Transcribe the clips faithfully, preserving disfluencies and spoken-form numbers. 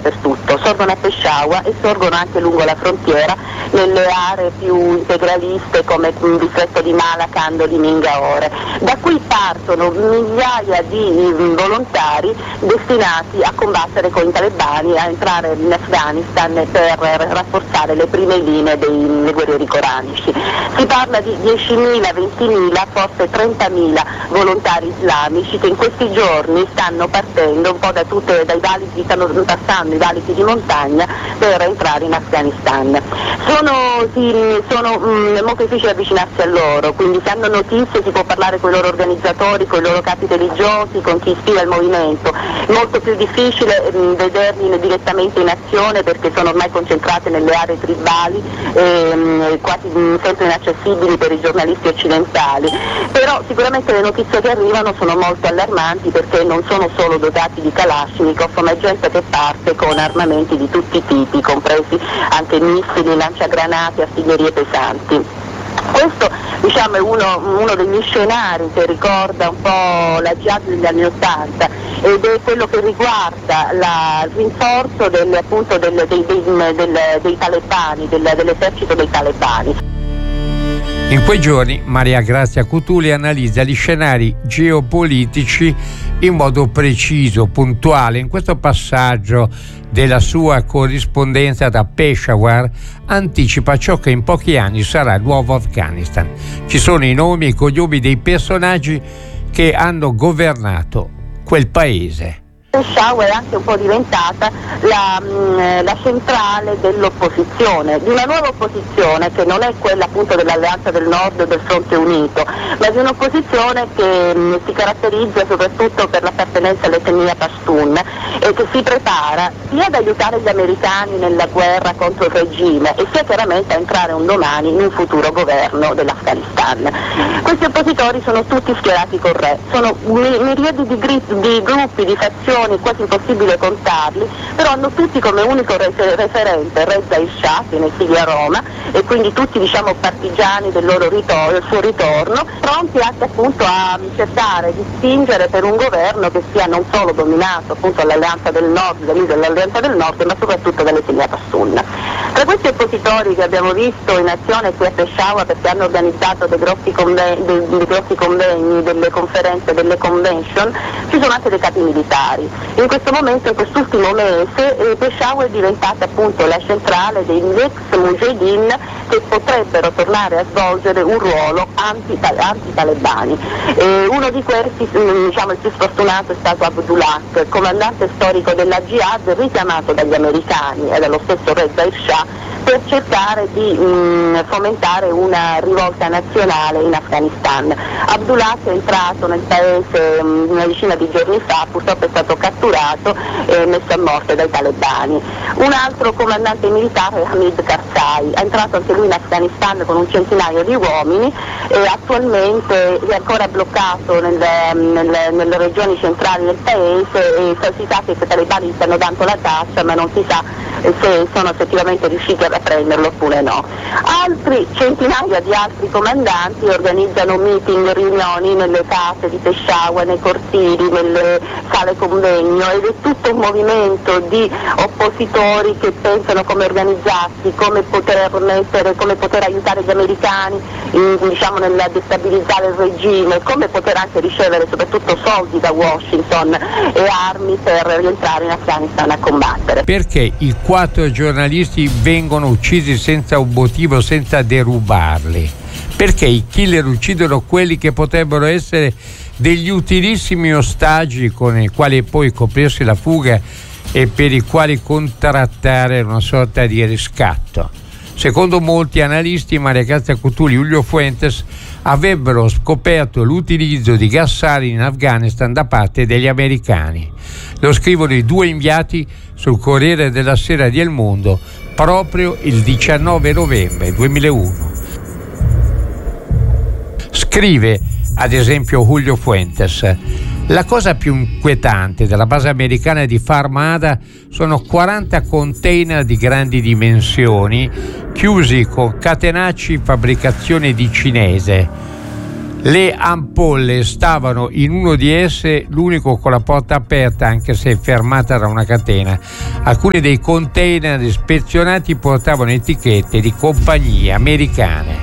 dappertutto, sorgono a Peshawar e sorgono anche lungo la frontiera nelle aree più integraliste come il distretto di Malakand o di Mingaore. Da qui partono migliaia di volontari destinati a combattere con i talebani, a entrare in Afghanistan per rafforzare le prime linee dei, dei guerrieri coranici. Si parla di diecimila, ventimila, forse trentamila volontari islamici che in questi giorni stanno partendo un po' da tutte, dai valichi, stanno passando i valichi di montagna per entrare in Afghanistan. Sono, sì, sono mh, molto difficile avvicinarsi a loro, quindi se hanno notizie si può parlare con i loro organizzatori, con i loro capi religiosi, con chi ispira il movimento. È molto più difficile mh, vederli direttamente in azione perché sono ormai concentrate nelle aree tribali e mh, quasi mh, sempre inaccessibili per i giornalisti occidentali. Però sicuramente le notizie che arrivano sono molto allarmanti perché non sono solo dotati di Kalashnikov, ma è gente che parte con armamenti di tutti i tipi, compresi anche missili, lanciagranate, artiglierie pesanti. Questo diciamo, è uno, uno degli scenari che ricorda un po' la jihad degli anni Ottanta ed è quello che riguarda la, il rinforzo del, appunto, del, dei, dei, del, dei talebani, del, dell'esercito dei talebani. In quei giorni Maria Grazia Cutuli analizza gli scenari geopolitici in modo preciso, puntuale. In questo passaggio della sua corrispondenza da Peshawar anticipa ciò che in pochi anni sarà il nuovo Afghanistan. Ci sono i nomi e i cognomi dei personaggi che hanno governato quel paese. Peshawar è anche un po' diventata la, mh, la centrale dell'opposizione, di una nuova opposizione che non è quella appunto dell'Alleanza del Nord o del Fronte Unito, ma di un'opposizione che mh, si caratterizza soprattutto per l'appartenenza all'etnia Pashtun e che si prepara sia ad aiutare gli americani nella guerra contro il regime e sia chiaramente a entrare un domani in un futuro governo dell'Afghanistan. Questi oppositori sono tutti schierati col re, sono miriadi di, gri- di gruppi, di fazioni, quasi impossibile contarli, però hanno tutti come unico refer- referente Reza il-Shah, che ne siede a Roma, e quindi tutti diciamo partigiani del loro ritorno, del suo ritorno, pronti anche appunto a cercare di spingere per un governo che sia non solo dominato appunto dall'Alleanza del Nord, dall'Alleanza del Nord, ma soprattutto dall'etnia Pashtun. Tra questi oppositori che abbiamo visto in azione qui a Peshawar perché hanno organizzato dei grossi, conven- dei, dei grossi convegni, delle conferenze, delle convention, ci sono anche dei capi militari. In questo momento, in quest'ultimo mese, eh, Peshawar è diventata appunto la centrale degli ex mujahideen che potrebbero tornare a svolgere un ruolo anti-talebani. Eh, uno di questi, diciamo il più sfortunato, è stato Abdullah, comandante storico della Jihad, richiamato dagli americani e dallo stesso Reza il-Shah per cercare di mh, fomentare una rivolta nazionale in Afghanistan. Abdullah è entrato nel paese mh, una decina di giorni fa, purtroppo è stato catturato e messo a morte dai talebani. Un altro comandante militare è Hamid Karzai, è entrato anche lui in Afghanistan con un centinaio di uomini e attualmente è ancora bloccato nelle, nelle, nelle regioni centrali del paese e si sa che i talebani stanno dando la caccia, ma non si sa se sono effettivamente riusciti a prenderlo oppure no. Altri centinaia di altri comandanti organizzano meeting, riunioni nelle case di Peshawar, nei cortili, nelle sale convegno ed è tutto un movimento di oppositori che pensano come organizzarsi, come poter mettere, come poter aiutare gli americani in, diciamo nel destabilizzare il regime, come poter anche ricevere soprattutto soldi da Washington e armi per rientrare in Afghanistan a combattere. Perché i quattro giornalisti vengono uccisi senza un motivo, senza derubarli? Perché i killer uccidono quelli che potrebbero essere degli utilissimi ostaggi con i quali poi coprirsi la fuga e per i quali contrattare una sorta di riscatto? Secondo molti analisti, Maria Grazia Cutuli e Julio Fuentes avrebbero scoperto l'utilizzo di gas sali in Afghanistan da parte degli americani. Lo scrivono i due inviati sul Corriere della Sera di El Mundo proprio il diciannove novembre duemilauno. Scrive ad esempio Julio Fuentes: la cosa più inquietante della base americana di Farmada sono quaranta container di grandi dimensioni chiusi con catenacci fabbricazione di cinese. Le ampolle stavano in uno di esse, l'unico con la porta aperta anche se fermata da una catena. Alcuni dei container ispezionati portavano etichette di compagnie americane.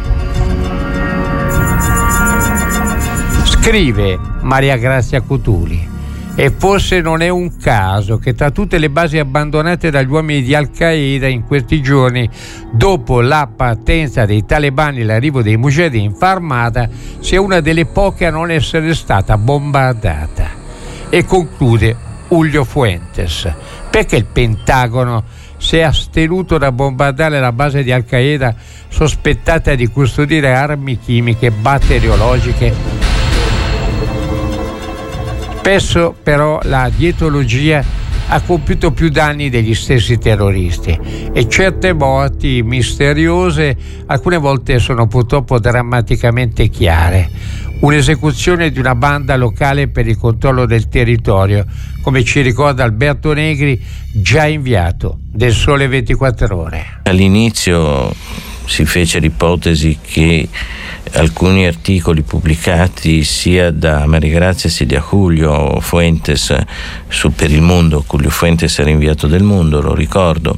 Scrive Maria Grazia Cutuli: e forse non è un caso che tra tutte le basi abbandonate dagli uomini di Al-Qaeda in questi giorni, dopo la partenza dei talebani e l'arrivo dei mujahideen, Farmada sia una delle poche a non essere stata bombardata. E conclude Julio Fuentes: perché il Pentagono si è astenuto da bombardare la base di Al-Qaeda sospettata di custodire armi chimiche batteriologiche? Spesso però la dietrologia ha compiuto più danni degli stessi terroristi e certe morti misteriose alcune volte sono purtroppo drammaticamente chiare. Un'esecuzione di una banda locale per il controllo del territorio, come ci ricorda Alberto Negri, già inviato del Sole ventiquattro Ore. All'inizio si fece l'ipotesi che alcuni articoli pubblicati sia da Maria Grazia sia da Julio Fuentes su Per il Mondo, Julio Fuentes era inviato del Mondo, lo ricordo,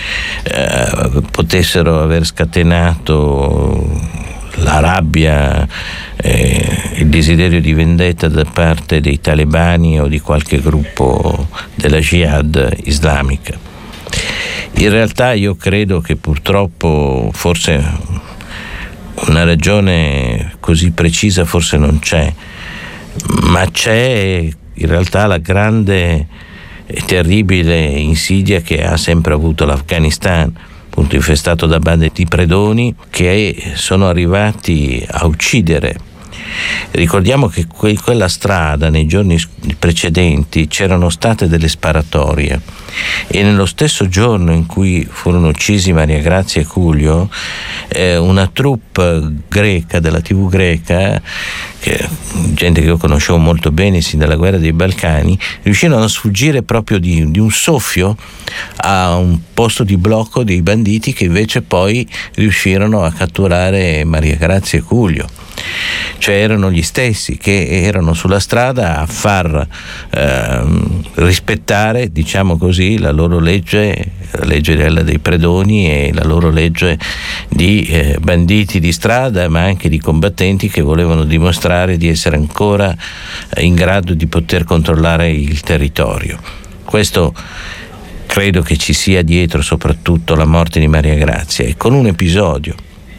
eh, potessero aver scatenato la rabbia, eh, il desiderio di vendetta da parte dei talebani o di qualche gruppo della Jihad islamica. In realtà io credo che purtroppo forse una ragione così precisa forse non c'è, ma c'è in realtà la grande e terribile insidia che ha sempre avuto l'Afghanistan, appunto infestato da bande di predoni che sono arrivati a uccidere. Ricordiamo che que- quella strada nei giorni precedenti c'erano state delle sparatorie e nello stesso giorno in cui furono uccisi Maria Grazia e Julio, eh, una troupe greca della tivù greca, che, gente che io conoscevo molto bene sin dalla guerra dei Balcani, riuscirono a sfuggire proprio di, di un soffio a un posto di blocco dei banditi che invece poi riuscirono a catturare Maria Grazia e Julio. Cioè erano gli stessi che erano sulla strada a far eh, rispettare, diciamo così, la loro legge, la legge dei predoni e la loro legge di eh, banditi di strada, ma anche di combattenti che volevano dimostrare di essere ancora in grado di poter controllare il territorio. Questo credo che ci sia dietro soprattutto la morte di Maria Grazia, e con un episodio.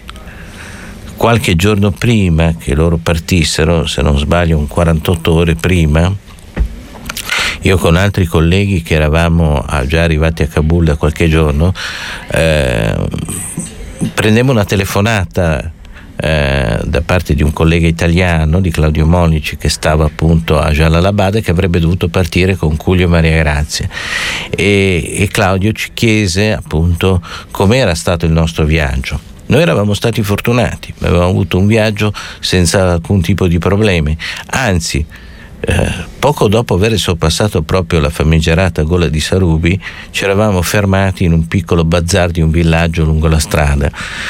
Qualche giorno prima che loro partissero, se non sbaglio un quarantotto ore prima, io con altri colleghi che eravamo già arrivati a Kabul da qualche giorno, eh, prendemmo una telefonata eh, da parte di un collega italiano, di Claudio Monici, che stava appunto a Jalalabad e che avrebbe dovuto partire con Julio e Maria Grazia, e, e Claudio ci chiese appunto com'era stato il nostro viaggio. Noi eravamo stati fortunati, avevamo avuto un viaggio senza alcun tipo di problemi, anzi eh, poco dopo aver sorpassato proprio la famigerata Gola di Sarubi ci eravamo fermati in un piccolo bazar di un villaggio lungo la strada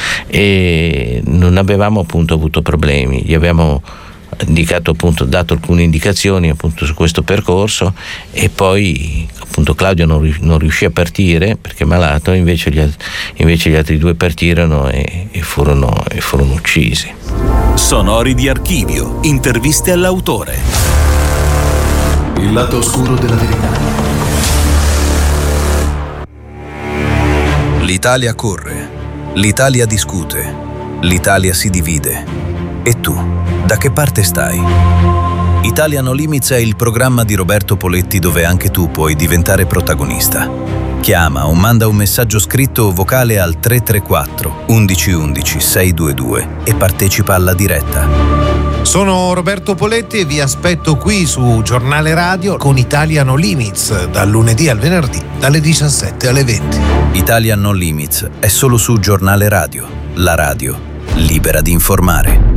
e non avevamo appunto avuto problemi. Gli abbiamo indicato appunto, dato alcune indicazioni appunto su questo percorso, e poi appunto Claudio non, non riuscì a partire perché è malato, invece gli, invece gli altri due partirono e, e, furono, e furono uccisi. Sonori di archivio, interviste all'autore. Il lato oscuro della verità. L'Italia corre, l'Italia discute, l'Italia si divide. E tu, da che parte stai? Italia No Limits è il programma di Roberto Poletti dove anche tu puoi diventare protagonista. Chiama o manda un messaggio scritto o vocale al tre tre quattro undici undici seicentoventidue e partecipa alla diretta. Sono Roberto Poletti e vi aspetto qui su Giornale Radio con Italia No Limits, dal lunedì al venerdì, dalle diciassette alle venti. Italia No Limits è solo su Giornale Radio, la radio libera di informare.